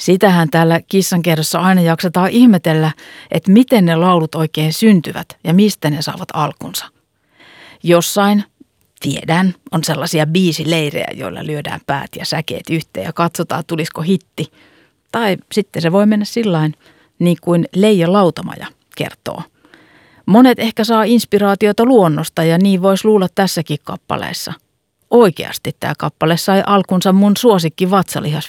Sitähän täällä Kissankerhossa aina jaksetaan ihmetellä, että miten ne laulut oikein syntyvät ja mistä ne saavat alkunsa. Jossain, tiedän, on sellaisia biisileirejä, joilla lyödään päät ja säkeet yhteen ja katsotaan, tulisiko hitti. Tai sitten se voi mennä sillain, niin kuin Leija Lautamaja kertoo. Monet ehkä saa inspiraatiota luonnosta ja niin voisi luulla tässäkin kappaleessa. Oikeasti tämä kappale sai alkunsa mun suosikki vatsalihas